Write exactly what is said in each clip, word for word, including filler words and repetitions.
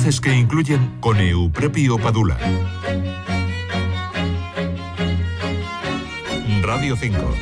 Voces que incluyen con Euprepio Padula. Radio cinco.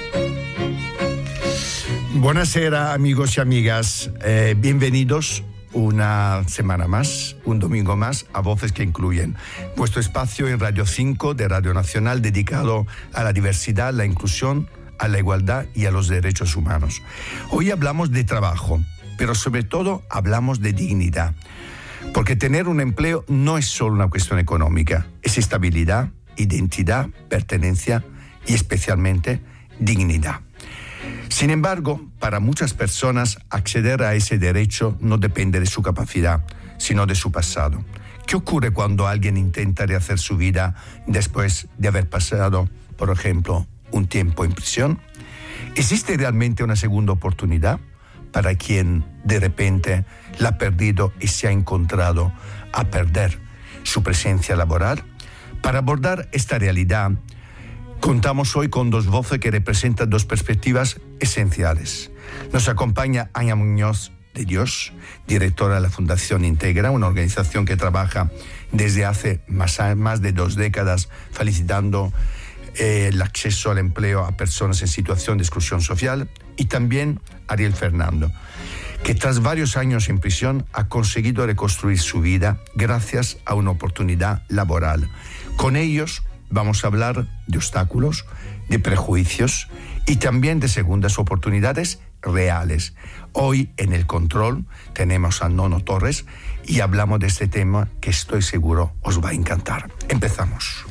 Buonasera amigos y amigas, eh, bienvenidos una semana más, un domingo más a Voces que incluyen, vuestro espacio en Radio cinco de Radio Nacional dedicado a la diversidad, la inclusión, a la igualdad y a los derechos humanos. Hoy hablamos de trabajo, pero sobre todo hablamos de dignidad, porque tener un empleo no es solo una cuestión económica, es estabilidad, identidad, pertenencia y especialmente dignidad. Sin embargo, para muchas personas acceder a ese derecho no depende de su capacidad, sino de su pasado. ¿Qué ocurre cuando alguien intenta rehacer su vida después de haber pasado, por ejemplo, un tiempo en prisión? ¿Existe realmente una segunda oportunidad para quien de repente la ha perdido y se ha encontrado a perder su presencia laboral? Para abordar esta realidad, contamos hoy con dos voces que representan dos perspectivas esenciales. Nos acompaña Ana Muñoz de Dios, directora de la Fundación Integra, una organización que trabaja desde hace más, más de dos décadas felicitando eh, el acceso al empleo a personas en situación de exclusión social, y también Ariel Fernando, que tras varios años en prisión ha conseguido reconstruir su vida gracias a una oportunidad laboral. Con ellos vamos a hablar de obstáculos, de prejuicios y también de segundas oportunidades reales. Hoy en el control tenemos a Nono Torres y hablamos de este tema que estoy seguro os va a encantar. Empezamos.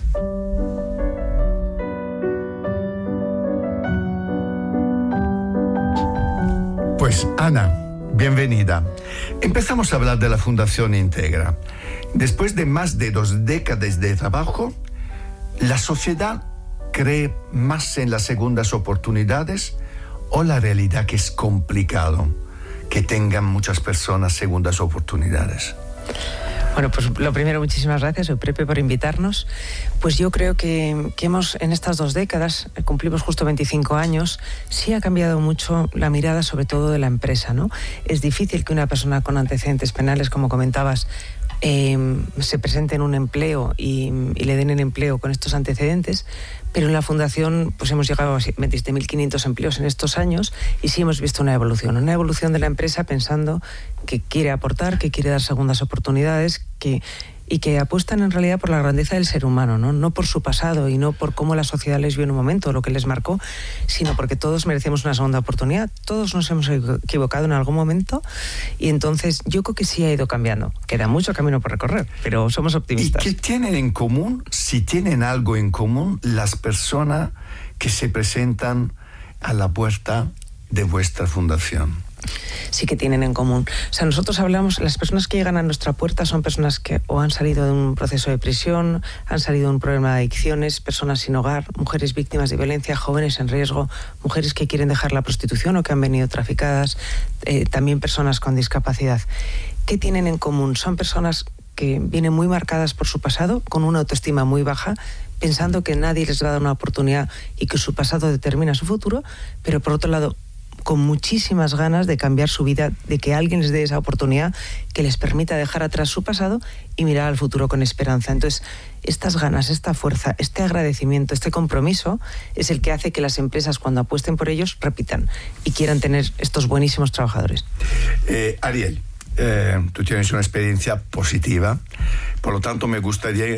Pues Ana, bienvenida. Empezamos a hablar de la Fundación Integra. Después de más de dos décadas de trabajo, ¿la sociedad cree más en las segundas oportunidades o la realidad que es complicado que tengan muchas personas segundas oportunidades? Bueno, pues lo primero, muchísimas gracias, Euprepio, por invitarnos. Pues yo creo que, que hemos, en estas dos décadas, cumplimos justo veinticinco años, sí ha cambiado mucho la mirada, sobre todo de la empresa, ¿no? Es difícil que una persona con antecedentes penales, como comentabas, Eh, se presente en un empleo y, y le den el empleo con estos antecedentes, pero en la Fundación pues hemos llegado a veintisiete mil quinientos empleos en estos años y sí hemos visto una evolución, una evolución de la empresa pensando que quiere aportar, que quiere dar segundas oportunidades, que y que apuestan en realidad por la grandeza del ser humano, ¿no? No por su pasado y no por cómo la sociedad les vio en un momento, lo que les marcó, sino porque todos merecemos una segunda oportunidad, todos nos hemos equivocado en algún momento y entonces yo creo que sí ha ido cambiando. Queda mucho camino por recorrer, pero somos optimistas. ¿Y qué tienen en común, si tienen algo en común, las personas que se presentan a la puerta de vuestra fundación? Sí que tienen en común. O sea, nosotros hablamos, las personas que llegan a nuestra puerta son personas que o han salido de un proceso de prisión, han salido de un problema de adicciones, personas sin hogar, mujeres víctimas de violencia, jóvenes en riesgo, mujeres que quieren dejar la prostitución o que han venido traficadas, eh, también personas con discapacidad. ¿Qué tienen en común? Son personas que vienen muy marcadas por su pasado, con una autoestima muy baja, pensando que nadie les va a dar una oportunidad y que su pasado determina su futuro, pero por otro lado, con muchísimas ganas de cambiar su vida, de que alguien les dé esa oportunidad que les permita dejar atrás su pasado y mirar al futuro con esperanza. Entonces, estas ganas, esta fuerza, este agradecimiento, este compromiso es el que hace que las empresas, cuando apuesten por ellos, repitan y quieran tener estos buenísimos trabajadores. Eh, Ariel, eh, tú tienes una experiencia positiva, por lo tanto me gustaría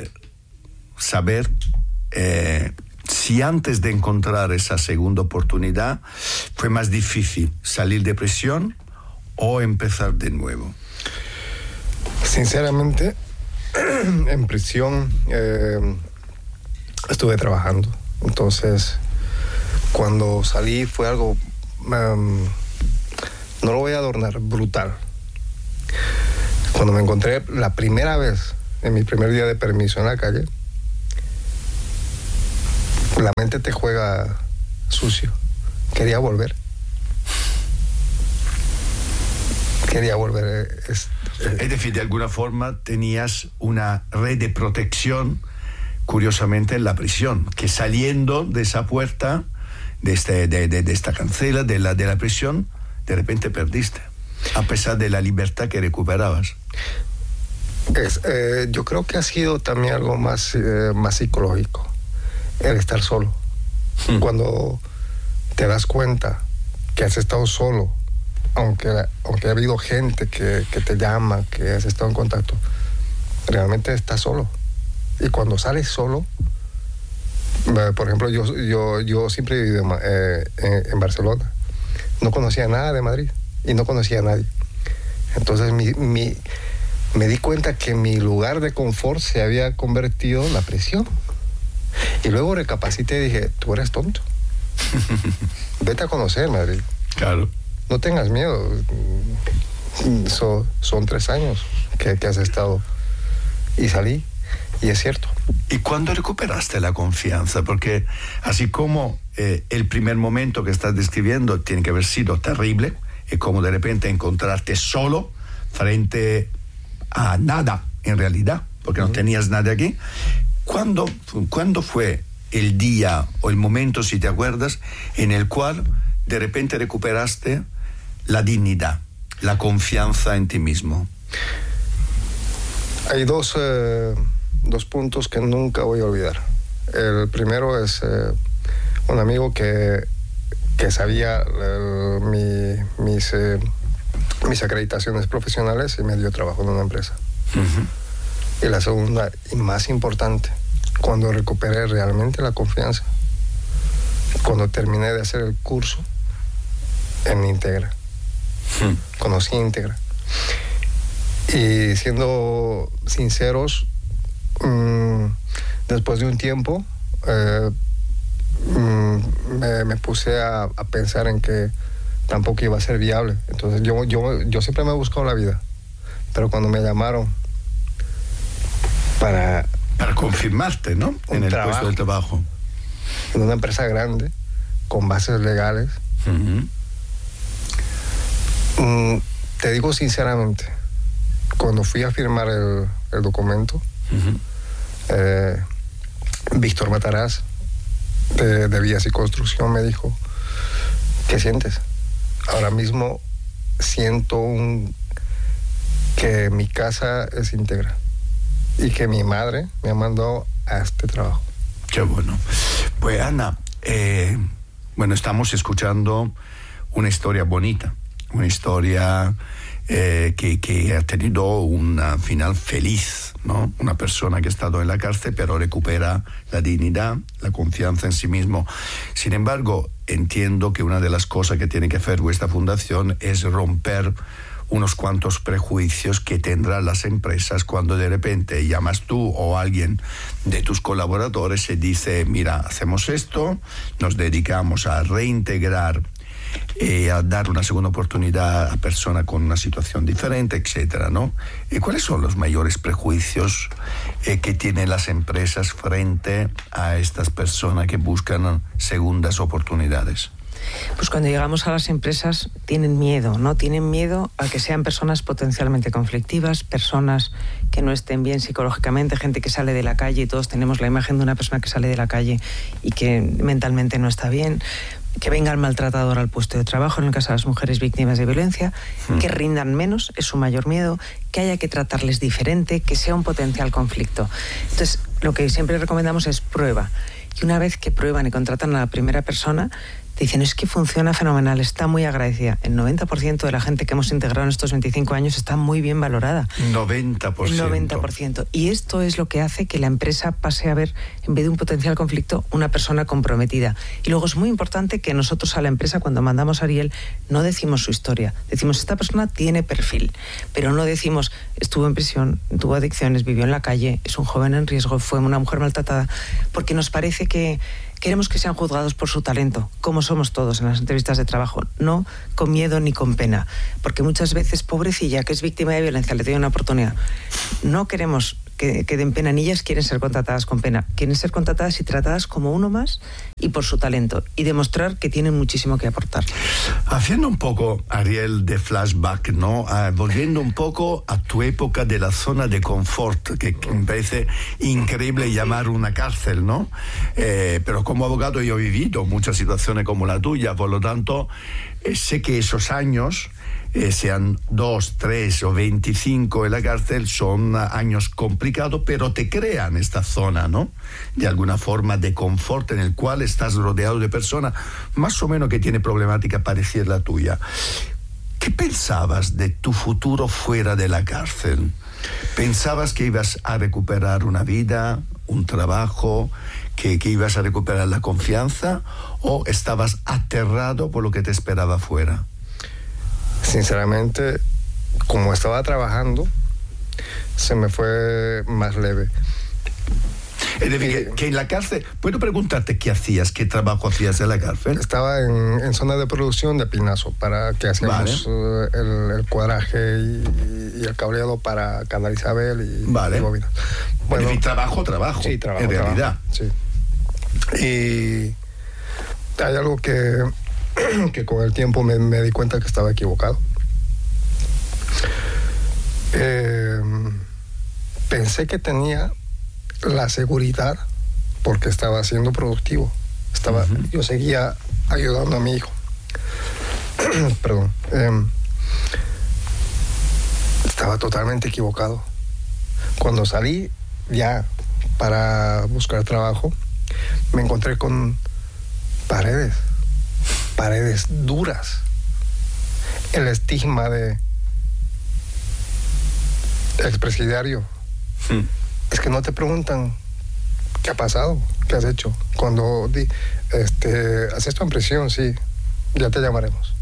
saber Eh, si antes de encontrar esa segunda oportunidad fue más difícil salir de prisión o empezar de nuevo. Sinceramente, en prisión eh, estuve trabajando. Entonces, cuando salí fue algo, um, no lo voy a adornar, brutal. Cuando me encontré la primera vez, en mi primer día de permiso en la calle, la mente te juega sucio. Quería volver. Quería volver. Es, es decir, de alguna forma tenías una red de protección, curiosamente, en la prisión, que saliendo de esa puerta, de, este, de, de, de esta cancela, de la, de la prisión, de repente perdiste, a pesar de la libertad que recuperabas. Es, eh, yo creo que ha sido también algo más, eh, más psicológico, el estar solo. Hmm. Cuando te das cuenta que has estado solo, aunque, aunque ha habido gente que, que te llama, que has estado en contacto, realmente estás solo. Y cuando sales solo, eh, por ejemplo, yo, yo, yo siempre he vivido eh, en, en Barcelona. No conocía nada de Madrid y no conocía a nadie. Entonces mi, mi, me di cuenta que mi lugar de confort se había convertido en la prisión. Y luego recapacité y dije, tú eres tonto. Vete a conocer Madrid. Claro. No tengas miedo. So, son tres años que, que has estado. Y salí. Y es cierto. ¿Y cuándo recuperaste la confianza? Porque así como eh, el primer momento que estás describiendo tiene que haber sido terrible, es como de repente encontrarte solo frente a nada, en realidad, porque no tenías nada aquí. ¿Cuándo, ¿Cuándo fue el día o el momento, si te acuerdas, en el cual de repente recuperaste la dignidad, la confianza en ti mismo? Hay dos, eh, dos puntos que nunca voy a olvidar. El primero es eh, un amigo que, que sabía el, mi, mis, eh, mis acreditaciones profesionales y me dio trabajo en una empresa. Uh-huh. Y la segunda, y más importante, cuando recuperé realmente la confianza, cuando terminé de hacer el curso en Integra. Uh-huh. Conocí Integra. Y siendo sinceros, mmm, después de un tiempo, eh, mmm, me, me puse a, a pensar en que tampoco iba a ser viable. Entonces yo, yo, yo siempre me he buscado la vida, pero cuando me llamaron para... Para confirmarte, ¿no? En el trabajo, puesto de trabajo. En una empresa grande, con bases legales. Uh-huh. mmm, te digo sinceramente, cuando fui a firmar el, el documento, uh-huh. eh, Víctor Mataraz, de, de Vías y Construcción, me dijo, ¿qué sientes? Ahora mismo siento un, que mi casa es íntegra y que mi madre me ha mandado a este trabajo. Qué bueno. Pues Ana, eh, bueno, estamos escuchando una historia bonita, una historia... Eh, que, que ha tenido un final feliz, ¿no? Una persona que ha estado en la cárcel pero recupera la dignidad, la confianza en sí mismo. Sin embargo, entiendo que una de las cosas que tiene que hacer vuestra fundación es romper unos cuantos prejuicios que tendrán las empresas cuando de repente llamas tú o alguien de tus colaboradores y dice, mira, hacemos esto, nos dedicamos a reintegrar Eh, a dar una segunda oportunidad a personas con una situación diferente, etcétera, ¿no? ¿Y cuáles son los mayores prejuicios eh, que tienen las empresas frente a estas personas que buscan segundas oportunidades? Pues cuando llegamos a las empresas tienen miedo, ¿no? Tienen miedo a que sean personas potencialmente conflictivas, personas que no estén bien psicológicamente, gente que sale de la calle, y todos tenemos la imagen de una persona que sale de la calle y que mentalmente no está bien, que venga el maltratador al puesto de trabajo, en el caso de las mujeres víctimas de violencia, mm. que rindan menos, es su mayor miedo, que haya que tratarles diferente, que sea un potencial conflicto. Entonces, lo que siempre recomendamos es prueba. Y una vez que prueban y contratan a la primera persona, te dicen, es que funciona fenomenal, está muy agradecida. El noventa por ciento de la gente que hemos integrado en estos veinticinco años está muy bien valorada. noventa por ciento. El noventa por ciento. Y esto es lo que hace que la empresa pase a ver, en vez de un potencial conflicto, una persona comprometida. Y luego es muy importante que nosotros a la empresa, cuando mandamos a Ariel, no decimos su historia. Decimos, esta persona tiene perfil, pero no decimos, estuvo en prisión, tuvo adicciones, vivió en la calle, es un joven en riesgo, fue una mujer maltratada, porque nos parece que queremos que sean juzgados por su talento, como somos todos en las entrevistas de trabajo, no con miedo ni con pena, porque muchas veces, pobrecilla, que es víctima de violencia, le doy una oportunidad. No queremos que, que den pena, ni ellas quieren ser contratadas con pena, quieren ser contratadas y tratadas como uno más y por su talento, y demostrar que tienen muchísimo que aportar. Haciendo un poco, Ariel, de flashback, ¿no? Uh, volviendo un poco a tu época de la zona de confort, que, que me parece increíble llamar una cárcel, ¿no? Eh, pero como abogado yo he vivido muchas situaciones como la tuya, por lo tanto, eh, sé que esos años eh, sean dos, tres o veinticinco en la cárcel, son años complicados, pero te crean esta zona, ¿no? De alguna forma de confort en el cual estás rodeado de personas más o menos que tienen problemática parecida a la tuya. ¿Qué pensabas de tu futuro fuera de la cárcel? ¿Pensabas que ibas a recuperar una vida, un trabajo, que, que ibas a recuperar la confianza, o estabas aterrado por lo que te esperaba afuera? Sinceramente, como estaba trabajando, se me fue más leve. Es decir, que, que en la cárcel, ¿puedo preguntarte qué hacías, qué trabajo hacías en la cárcel? Estaba en, en zona de producción de pinazo, para que hacíamos vale. uh, el, el cuadraje y, y el cableado para canal Isabel y, vale. y bobina. Bueno, es decir, trabajo, trabajo, sí, trabajo, en realidad. Trabajo, sí. Y hay algo que, que con el tiempo me, me di cuenta que estaba equivocado. Eh, pensé que tenía la seguridad porque estaba siendo productivo. Estaba, uh-huh. Yo seguía ayudando a mi hijo. Perdón. Eh, estaba totalmente equivocado. Cuando salí ya para buscar trabajo, me encontré con paredes, paredes duras. El estigma de expresidiario. Hmm. Es que no te preguntan qué ha pasado, qué has hecho. Cuando di, este, haces tu impresión, sí, ya te llamaremos.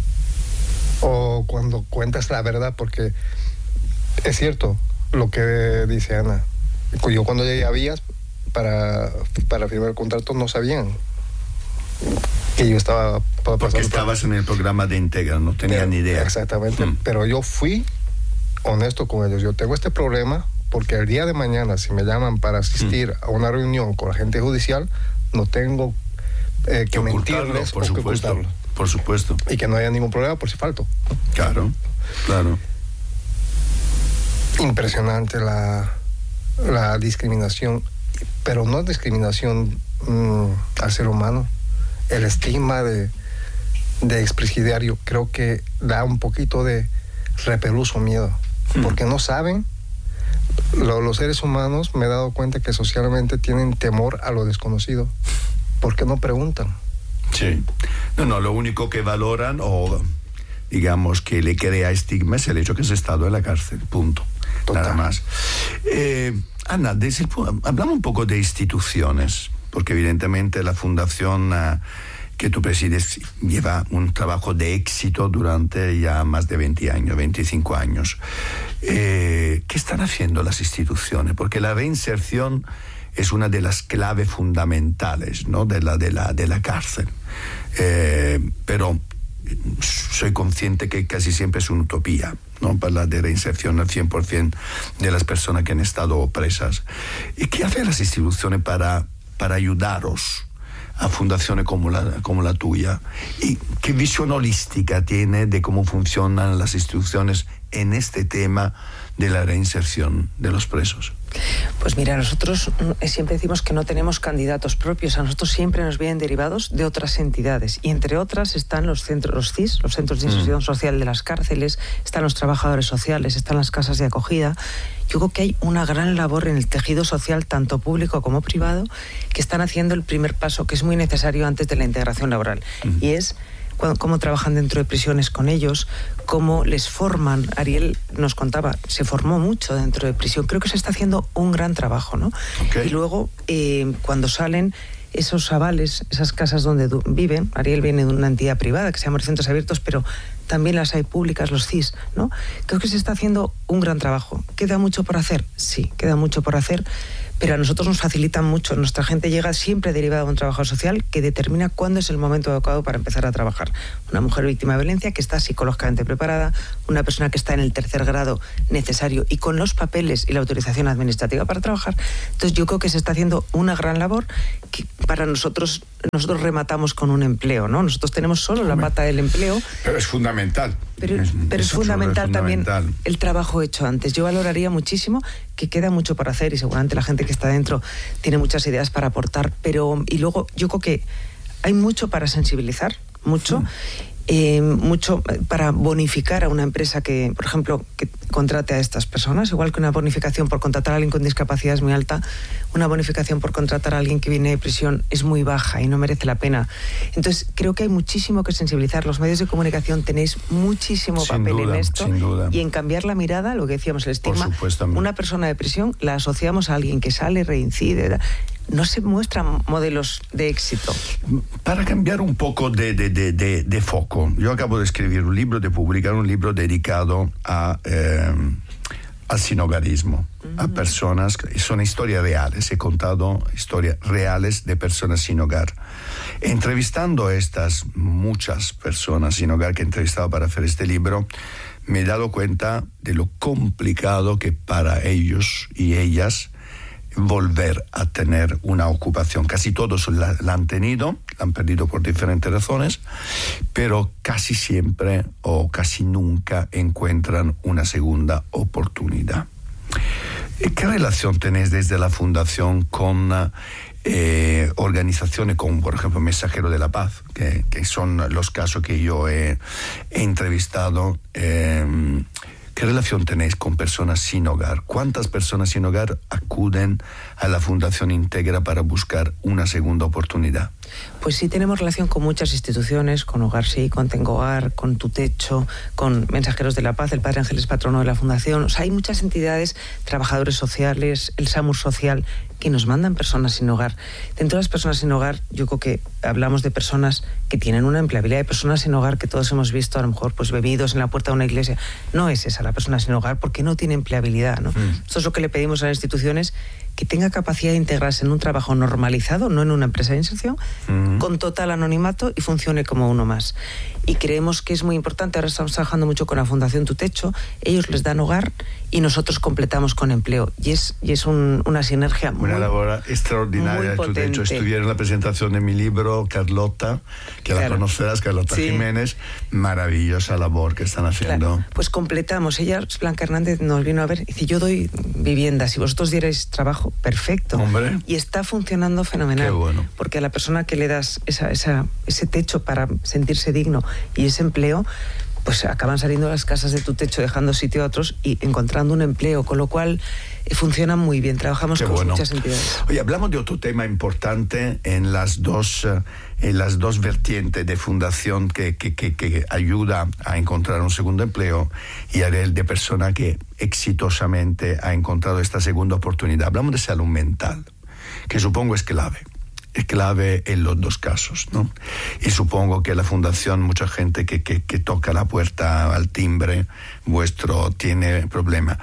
O cuando cuentas la verdad, porque es cierto lo que dice Ana. Yo cuando llegué a Vías para, para firmar el contrato no sabían que yo estaba pasando. Porque estabas por... en el programa de Integra, no tenía ni idea. Exactamente, hmm. Pero yo fui honesto con ellos. Yo tengo este problema porque el día de mañana, si me llaman para asistir hmm. a una reunión con la gente judicial, no tengo eh, que, que mentirles por o supuesto, que ocultarlo. Por supuesto. Y que no haya ningún problema por si falto. Claro, claro. Impresionante la, la discriminación, pero no discriminación mmm, al ser humano. El estigma de, de expresidiario creo que da un poquito de repelús o miedo, hmm. porque no saben. Lo, los seres humanos, me he dado cuenta que socialmente tienen temor a lo desconocido, porque no preguntan. Sí. No, no, lo único que valoran o digamos que le crea estigma es el hecho que has estado en la cárcel, punto. Total. Nada más. Eh, Ana, desde el, hablamos un poco de instituciones, porque evidentemente la fundación uh, que tú presides lleva un trabajo de éxito durante ya más de veinte años, veinticinco años. Eh, ¿Qué están haciendo las instituciones? Porque la reinserción es una de las claves fundamentales, ¿no? de, la, de, la, de la cárcel. Eh, pero soy consciente que casi siempre es una utopía, ¿no? Para de reinserción al cien por ciento de las personas que han estado presas. ¿Y qué hacen las instituciones para, para ayudaros a fundaciones como la, como la tuya? ¿Y qué visión holística tiene de cómo funcionan las instituciones en este tema de la reinserción de los presos? Pues mira, nosotros siempre decimos que no tenemos candidatos propios, a nosotros siempre nos vienen derivados de otras entidades, y entre otras están los centros, los C I S, los centros de inserción mm. social de las cárceles, están los trabajadores sociales, están las casas de acogida. Yo creo que hay una gran labor en el tejido social, tanto público como privado, que están haciendo el primer paso, que es muy necesario antes de la integración laboral, mm. y es cómo trabajan dentro de prisiones con ellos, cómo les forman. Ariel nos contaba, se formó mucho dentro de prisión. Creo que se está haciendo un gran trabajo, ¿no? Okay. Y luego, eh, cuando salen esos avales, esas casas donde viven, Ariel viene de una entidad privada que se llama Centros Abiertos, pero también las hay públicas, los C I S, ¿no? Creo que se está haciendo un gran trabajo. ¿Queda mucho por hacer? Sí, queda mucho por hacer, pero a nosotros nos facilitan mucho. Nuestra gente llega siempre derivada de un trabajador social que determina cuándo es el momento adecuado para empezar a trabajar. Una mujer víctima de violencia que está psicológicamente preparada, una persona que está en el tercer grado necesario y con los papeles y la autorización administrativa para trabajar. Entonces yo creo que se está haciendo una gran labor que para nosotros, nosotros rematamos con un empleo, ¿no? Nosotros tenemos solo la pata del empleo. Pero es fundamental. Pero es, pero es, es fundamental, es fundamental también el trabajo hecho antes. Yo valoraría muchísimo que queda mucho por hacer y seguramente la gente que está dentro tiene muchas ideas para aportar, pero y luego yo creo que hay mucho para sensibilizar, mucho, Eh, mucho para bonificar a una empresa que, por ejemplo, que contrate a estas personas, igual que una bonificación por contratar a alguien con discapacidad es muy alta, una bonificación por contratar a alguien que viene de prisión es muy baja y no merece la pena. Entonces, creo que hay muchísimo que sensibilizar. Los medios de comunicación tenéis muchísimo Sin papel duda, en esto sin duda. y en cambiar la mirada, lo que decíamos, el estigma. Por supuesto. Una persona de prisión la asociamos a alguien que sale, reincide. No se muestran modelos de éxito. Para cambiar un poco de, de, de, de, de foco, yo acabo de escribir un libro, de publicar un libro dedicado a, eh, al sinhogarismo, uh-huh. a personas, son historias reales, he contado historias reales de personas sin hogar. Entrevistando a estas muchas personas sin hogar que he entrevistado para hacer este libro, me he dado cuenta de lo complicado que para ellos y ellas volver a tener una ocupación. Casi todos la, la han tenido, la han perdido por diferentes razones, pero casi siempre o casi nunca encuentran una segunda oportunidad. ¿Qué relación tenéis desde la Fundación con eh, organizaciones como, por ejemplo, Mensajero de la Paz, que, que son los casos que yo he, he entrevistado? Eh, ¿Qué relación tenéis con personas sin hogar? ¿Cuántas personas sin hogar acuden a la Fundación Integra para buscar una segunda oportunidad? Pues sí, tenemos relación con muchas instituciones, con Hogar Sí, con Tengo Hogar, con Tu Techo, con Mensajeros de la Paz, el Padre Ángel es patrono de la Fundación. O sea, hay muchas entidades, trabajadores sociales, el SAMUR Social, que nos mandan personas sin hogar. Dentro de las personas sin hogar, yo creo que hablamos de personas que tienen una empleabilidad, de personas sin hogar que todos hemos visto, a lo mejor pues bebidos en la puerta de una iglesia. No es esa la persona sin hogar porque no tiene empleabilidad, ¿no? Mm. Esto es lo que le pedimos a las instituciones, que tenga capacidad de integrarse en un trabajo normalizado, no en una empresa de inserción, mm. con total anonimato y funcione como uno más. Y creemos que es muy importante, ahora estamos trabajando mucho con la Fundación Tu Techo, ellos les dan hogar y nosotros completamos con empleo. Y es, y es un, una sinergia muy, una labor extraordinaria. Tu Techo, estuvieron en la presentación de mi libro, Carlota, que claro. la conocerás, Carlota sí. Jiménez, maravillosa labor que están haciendo. Claro. Pues completamos. Ella, Blanca Hernández, nos vino a ver y dice, yo doy vivienda, si vosotros dierais trabajo, perfecto. Hombre. Y está funcionando fenomenal. Qué bueno. Porque a la persona que le das esa, esa, ese techo para sentirse digno y ese empleo, pues acaban saliendo de las casas de Tu Techo, dejando sitio a otros y encontrando un empleo, con lo cual eh, funciona muy bien. Trabajamos Qué con bueno. muchas entidades. Oye, hablamos de otro tema importante en las dos, en las dos vertientes de fundación que, que, que, que ayuda a encontrar un segundo empleo y el de persona que exitosamente ha encontrado esta segunda oportunidad. Hablamos de salud mental, que supongo es clave. Es clave en los dos casos, ¿no? Y supongo que la Fundación, mucha gente que, que, que toca la puerta al timbre vuestro tiene problema.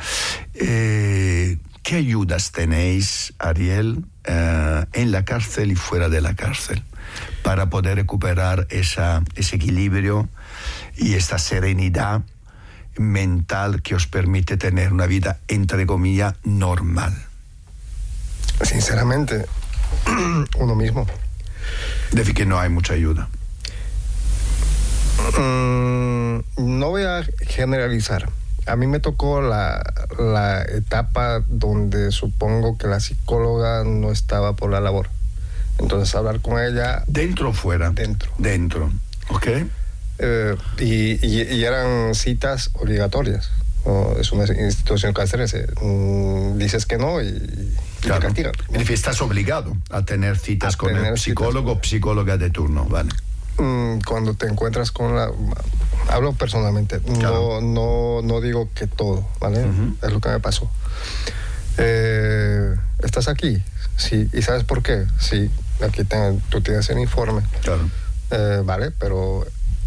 Eh, ¿Qué ayudas tenéis, Ariel, eh, en la cárcel y fuera de la cárcel para poder recuperar esa, ese equilibrio y esta serenidad mental que os permite tener una vida, entre comillas, normal? Sinceramente, uno mismo. Decir que no hay mucha ayuda. Mm, no voy a generalizar. A mí me tocó la, la etapa donde supongo que la psicóloga no estaba por la labor. Entonces hablar con ella... ¿Dentro o fuera? Dentro. Dentro, ok. Eh, y, y, y eran citas obligatorias. ¿No? Es una institución castrense. Mm, dices que no y... Claro. Es decir, estás obligado a tener citas a con tener el psicólogo o psicóloga de turno, ¿vale? Cuando te encuentras con la... Hablo personalmente, claro. no, no, no digo que todo, ¿vale? Uh-huh. Es lo que me pasó. Eh, ¿Estás aquí? Sí. ¿Y sabes por qué? Sí, aquí ten, tú tienes el informe. Claro. Eh, vale, pero...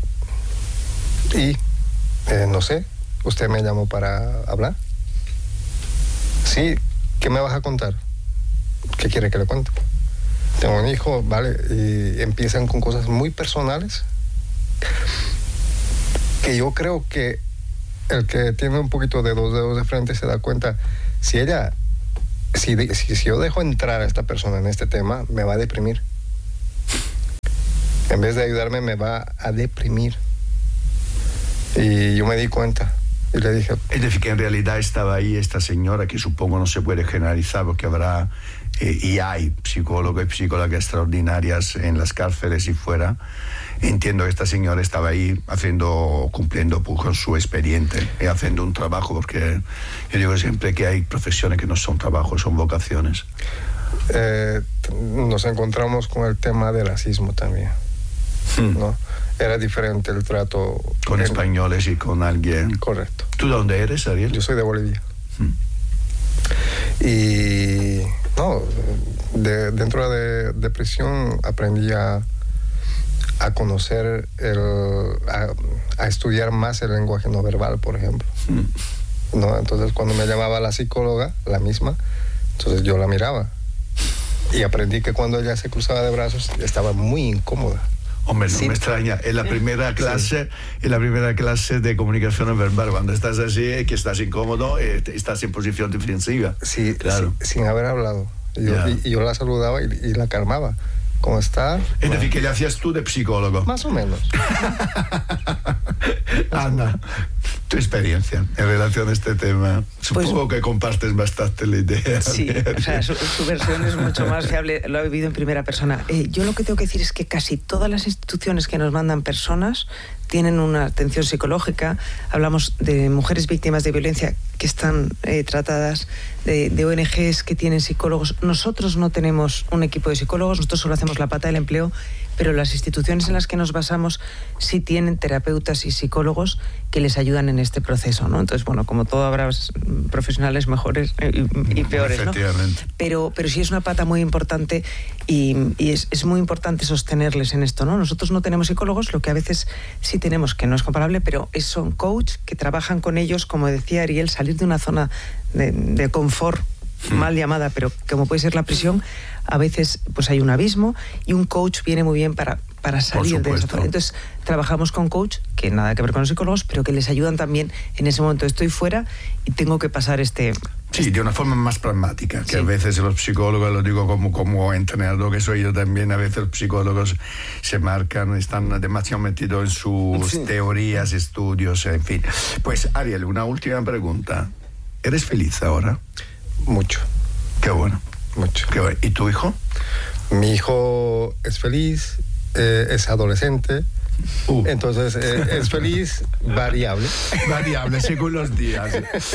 Y, eh, no sé, ¿usted me llamó para hablar? Sí. ¿Qué me vas a contar? ¿Qué quiere que le cuente? Tengo un hijo, ¿vale? Y empiezan con cosas muy personales que yo creo que el que tiene un poquito de dos dedos de frente se da cuenta, si ella, si, si, si yo dejo entrar a esta persona en este tema, me va a deprimir. En vez de ayudarme, me va a deprimir. Y yo me di cuenta, Y le dije... Es decir, que en realidad estaba ahí esta señora, que supongo no se puede generalizar porque habrá eh, y hay psicólogos y psicólogas extraordinarias en las cárceles y fuera. Entiendo que esta señora estaba ahí haciendo, cumpliendo con su expediente y haciendo un trabajo, porque yo digo siempre que hay profesiones que no son trabajos, son vocaciones. Eh, nos encontramos con el tema del racismo también, hmm. ¿no? Era diferente el trato con en... españoles y con alguien. Correcto. ¿Tú de dónde eres, Ariel? Yo soy de Bolivia. Hmm. Y no, de, dentro de, de prisión aprendí a, a conocer, el, a, a estudiar más el lenguaje no verbal, por ejemplo. Hmm. ¿No? Entonces, cuando me llamaba la psicóloga, la misma, entonces yo la miraba. Y aprendí que cuando ella se cruzaba de brazos, estaba muy incómoda. Hombre, no sí. me extraña. En la primera clase, sí. en la primera clase de comunicación no verbal, cuando estás así, que estás incómodo, eh, estás en posición defensiva. Sí, claro. Sí, sin haber hablado. Yo, yeah. y, y yo la saludaba y, y la calmaba. ¿Cómo está? Es bueno. decir, que le hacías tú de psicólogo. Más o menos. Ana, tu experiencia en relación a este tema. Supongo pues, que compartes bastante la idea. Sí, o sea, su, su versión es mucho más fiable, lo ha vivido en primera persona. Eh, yo lo que tengo que decir es que casi todas las instituciones que nos mandan personas tienen una atención psicológica. Hablamos de mujeres víctimas de violencia que están eh, tratadas, de, de O N Ges que tienen psicólogos. Nosotros no tenemos un equipo de psicólogos, nosotros solo hacemos la pata del empleo, pero las instituciones en las que nos basamos sí tienen terapeutas y psicólogos que les ayudan en este proceso, ¿no? Entonces, bueno, como todo habrá profesionales mejores y, y peores, ¿no? Pero, pero sí es una pata muy importante y, y es, es muy importante sostenerles en esto, ¿no? Nosotros no tenemos psicólogos, lo que a veces sí tenemos, que no es comparable, pero es, son coach que trabajan con ellos, como decía Ariel, salir de una zona de, de confort mal llamada, pero como puede ser la prisión, a veces pues hay un abismo y un coach viene muy bien para, para salir de esa zona. Entonces trabajamos con coach, que nada que ver con los psicólogos, pero que les ayudan también en ese momento. Estoy fuera y tengo que pasar este... Sí, de una forma más pragmática, que sí. A veces los psicólogos, lo digo como, como entrenador que soy yo también, a veces los psicólogos se marcan, están demasiado metidos en sus sí. teorías, estudios, en fin. Pues Ariel, una última pregunta. ¿Eres feliz ahora? Mucho. Qué bueno. Mucho. Qué bueno. ¿Y tu hijo? Mi hijo es feliz, eh, es adolescente. Uh. Entonces, eh, es feliz, variable. Variable, según los días.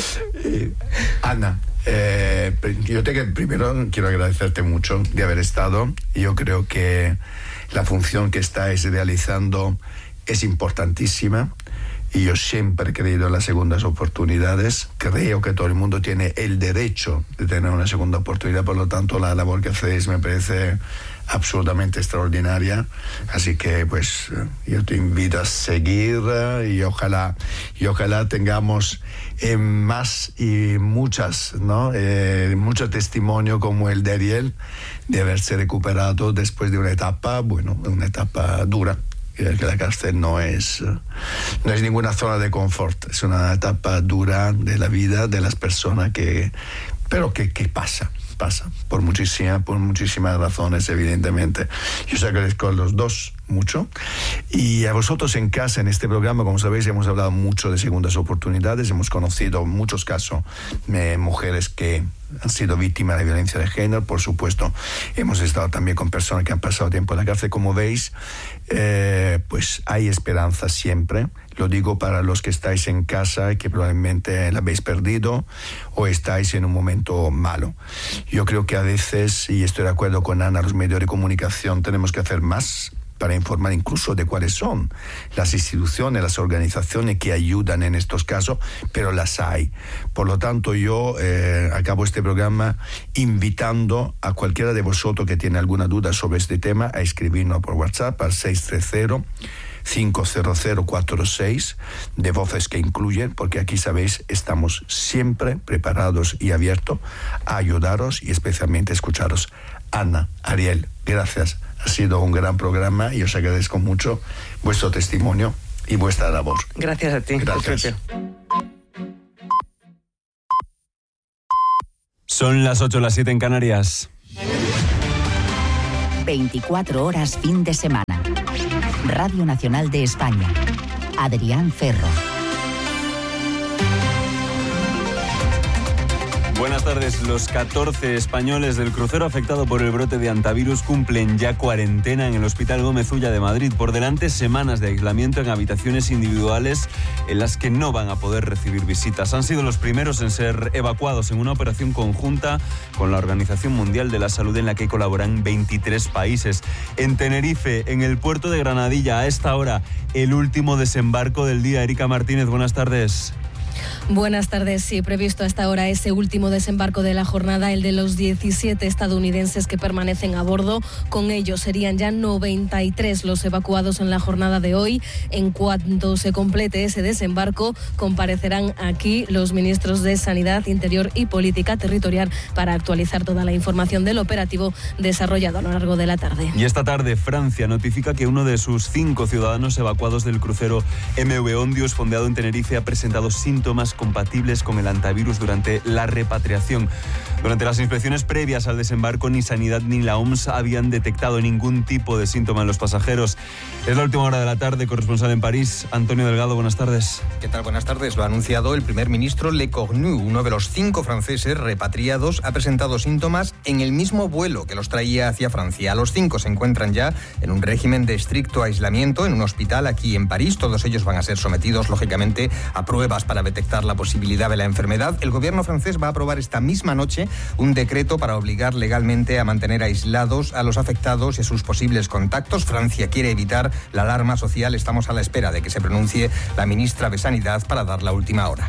Eh, Ana, eh, yo te primero quiero agradecerte mucho de haber estado. Yo creo que la función que estáis realizando es importantísima. Y yo siempre he creído en las segundas oportunidades. Creo que todo el mundo tiene el derecho de tener una segunda oportunidad. Por lo tanto, la labor que hacéis me parece absolutamente extraordinaria. Así que, pues, yo te invito a seguir y ojalá, y ojalá tengamos eh, más y muchas, ¿no? Eh, mucho testimonio como el de Ariel, de haberse recuperado después de una etapa, bueno, una etapa dura. Que la cárcel no es, no es ninguna zona de confort, es una etapa dura de la vida de las personas que, pero que, que pasa, pasa, por muchísimas, por muchísimas razones, evidentemente. Yo os agradezco a los dos mucho. Y a vosotros en casa, en este programa, como sabéis, hemos hablado mucho de segundas oportunidades, hemos conocido muchos casos de mujeres que han sido víctimas de violencia de género. Por supuesto, hemos estado también con personas que han pasado tiempo en la cárcel. Como veis, eh, pues hay esperanza siempre. Lo digo para los que estáis en casa y que probablemente la habéis perdido o estáis en un momento malo. Yo creo que a veces, y estoy de acuerdo con Ana, los medios de comunicación tenemos que hacer más para informar incluso de cuáles son las instituciones, las organizaciones que ayudan en estos casos, pero las hay. Por lo tanto, yo eh, acabo este programa invitando a cualquiera de vosotros que tiene alguna duda sobre este tema a escribirnos por WhatsApp al seis tres cero, cinco cero cero cuatro seis de Voces que Incluyen, porque aquí, sabéis, estamos siempre preparados y abiertos a ayudaros y especialmente a escucharos. Ana, Ariel, gracias. Ha sido un gran programa y os agradezco mucho vuestro testimonio y vuestra labor. Gracias a ti. Gracias. Son las ocho, las siete en Canarias. veinticuatro horas fin de semana. Radio Nacional de España. Adrián Ferro. Buenas tardes. Los catorce españoles del crucero afectado por el brote de hantavirus cumplen ya cuarentena en el Hospital Gómez Ulla de Madrid. Por delante, semanas de aislamiento en habitaciones individuales en las que no van a poder recibir visitas. Han sido los primeros en ser evacuados en una operación conjunta con la Organización Mundial de la Salud, en la que colaboran veintitrés países. En Tenerife, en el puerto de Granadilla, a esta hora, el último desembarco del día. Erika Martínez, buenas tardes. Buenas tardes. Sí, previsto hasta ahora ese último desembarco de la jornada, el de los diecisiete estadounidenses que permanecen a bordo. Con ellos serían ya noventa y tres los evacuados en la jornada de hoy. En cuanto se complete ese desembarco, comparecerán aquí los ministros de Sanidad, Interior y Política Territorial para actualizar toda la información del operativo desarrollado a lo largo de la tarde. Y esta tarde, Francia notifica que uno de sus cinco ciudadanos evacuados del crucero M V Ondius, fondeado en Tenerife, ha presentado síntomas compatibles con el hantavirus durante la repatriación. Durante las inspecciones previas al desembarco, ni Sanidad ni la O M S habían detectado ningún tipo de síntoma en los pasajeros. Es la última hora de la tarde. Corresponsal en París, Antonio Delgado, buenas tardes. ¿Qué tal? Buenas tardes. Lo ha anunciado el primer ministro Le Cornu. Uno de los cinco franceses repatriados ha presentado síntomas en el mismo vuelo que los traía hacia Francia. Los cinco se encuentran ya en un régimen de estricto aislamiento en un hospital aquí en París. Todos ellos van a ser sometidos, lógicamente, a pruebas para detectar la posibilidad de la enfermedad. El gobierno francés va a aprobar esta misma noche un decreto para obligar legalmente a mantener aislados a los afectados y a sus posibles contactos. Francia quiere evitar la alarma social. Estamos a la espera de que se pronuncie la ministra de Sanidad para dar la última hora.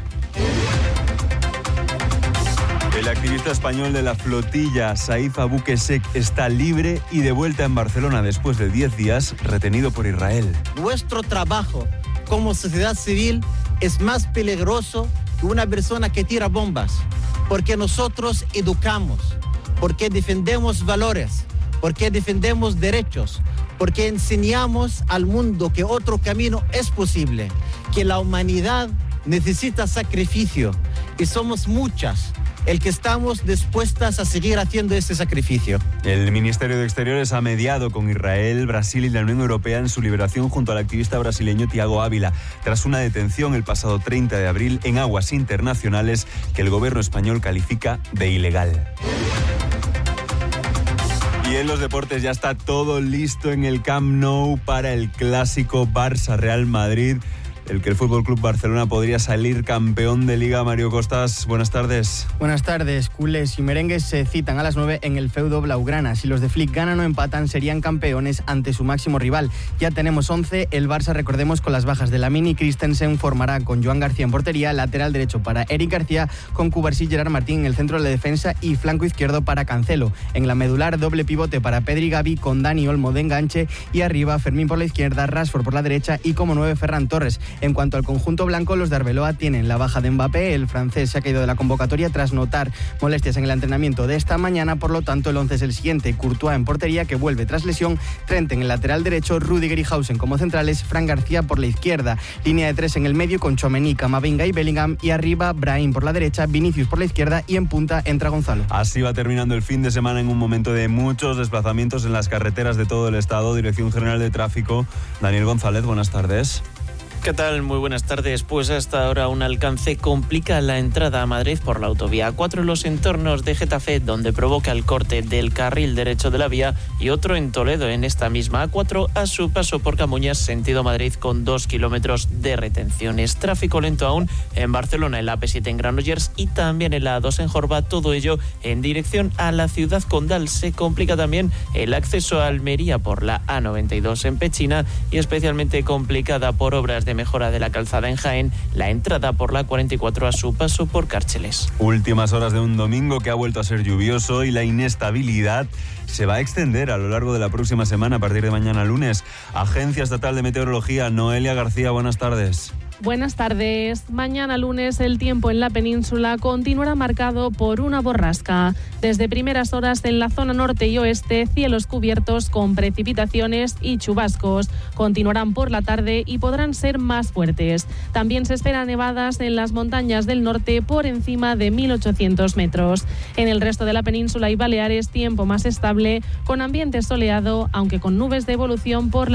El activista español de la flotilla, Saif Abouquesek, está libre y de vuelta en Barcelona después de diez días retenido por Israel. Nuestro trabajo como sociedad civil es más peligroso que una persona que tira bombas, porque nosotros educamos, porque defendemos valores, porque defendemos derechos, porque enseñamos al mundo que otro camino es posible, que la humanidad necesita sacrificio y somos muchas el que estamos dispuestas a seguir haciendo este sacrificio. El Ministerio de Exteriores ha mediado con Israel, Brasil y la Unión Europea en su liberación junto al activista brasileño Tiago Ávila, tras una detención el pasado treinta de abril en aguas internacionales que el gobierno español califica de ilegal. Y en los deportes ya está todo listo en el Camp Nou para el clásico Barça-Real Madrid, el que el Fútbol Club Barcelona podría salir campeón de Liga. Mario Costas, buenas tardes. Buenas tardes. Culés y merengues se citan a las nueve en el feudo blaugrana. Si los de Flick ganan o empatan, serían campeones ante su máximo rival. Ya tenemos once. El Barça, recordemos, con las bajas de Lamine y Christensen, formará con Joan García en portería, lateral derecho para Eric García, con Cubarsí y Gerard Martín en el centro de la defensa y flanco izquierdo para Cancelo. En la medular, doble pivote para Pedri y Gavi, con Dani Olmo de enganche, y arriba Fermín por la izquierda, Rashford por la derecha y como nueve Ferran Torres. En cuanto al conjunto blanco, los de Arbeloa tienen la baja de Mbappé. El francés se ha caído de la convocatoria tras notar molestias en el entrenamiento de esta mañana. Por lo tanto, el once es el siguiente: Courtois en portería, que vuelve tras lesión, Trent en el lateral derecho, Rüdiger y Hausen como centrales, Fran García por la izquierda, línea de tres en el medio con Tchouaméni, Camavinga y Bellingham, y arriba Brahim por la derecha, Vinicius por la izquierda y en punta entra Gonzalo. Así va terminando el fin de semana en un momento de muchos desplazamientos en las carreteras de todo el estado. Dirección General de Tráfico, Daniel González, buenas tardes. ¿Qué tal? Muy buenas tardes. Pues hasta ahora un alcance complica la entrada a Madrid por la autovía A cuatro en los entornos de Getafe, donde provoca el corte del carril derecho de la vía, y otro en Toledo, en esta misma A cuatro, a su paso por Camuñas, sentido Madrid, con dos kilómetros de retenciones. Tráfico lento aún en Barcelona, en la A P siete en Granollers y también en la A dos en Jorba, todo ello en dirección a la ciudad condal. Se complica también el acceso a Almería por la A noventa y dos en Pechina, y especialmente complicada por obras de mejora de la calzada en Jaén, la entrada por la cuarenta y cuatro a su paso por Cárceles. Últimas horas de un domingo que ha vuelto a ser lluvioso, y la inestabilidad se va a extender a lo largo de la próxima semana, a partir de mañana lunes. Agencia Estatal de Meteorología, Noelia García, buenas tardes. Buenas tardes. Mañana lunes el tiempo en la península continuará marcado por una borrasca. Desde primeras horas en la zona norte y oeste, cielos cubiertos con precipitaciones y chubascos. Continuarán por la tarde y podrán ser más fuertes. También se esperan nevadas en las montañas del norte por encima de mil ochocientos metros. En el resto de la península y Baleares, tiempo más estable, con ambiente soleado, aunque con nubes de evolución por la